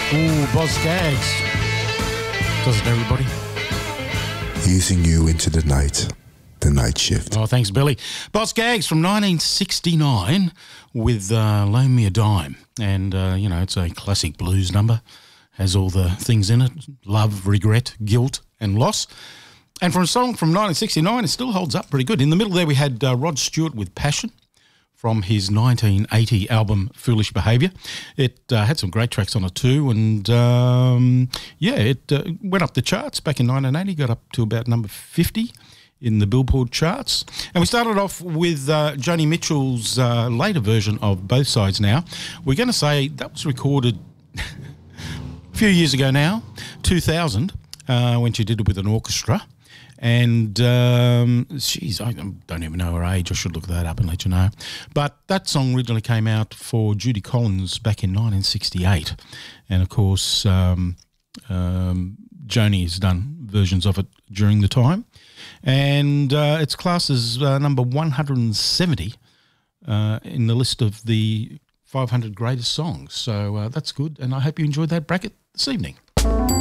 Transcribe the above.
Ooh, Boz Scaggs. Doesn't everybody? Easing you into the night shift. Oh, thanks, Billy. Boz Scaggs from 1969 with Loan Me a Dime. And, it's a classic blues number. Has all the things in it, love, regret, guilt and loss. And for a song from 1969, it still holds up pretty good. In the middle there we had Rod Stewart with Passion from his 1980 album Foolish Behaviour. It had some great tracks on it too, and it went up the charts back in 1980, got up to about number 50 in the Billboard charts. And we started off with Joni Mitchell's later version of Both Sides Now. We're going to say that was recorded a few years ago now, 2000, when she did it with an orchestra. And, I don't even know her age. I should look that up and let you know. But that song originally came out for Judy Collins back in 1968. And, of course, Joni has done versions of it during the time. And it's classed as number 170 in the list of the 500 greatest songs. So that's good. And I hope you enjoyed that bracket this evening.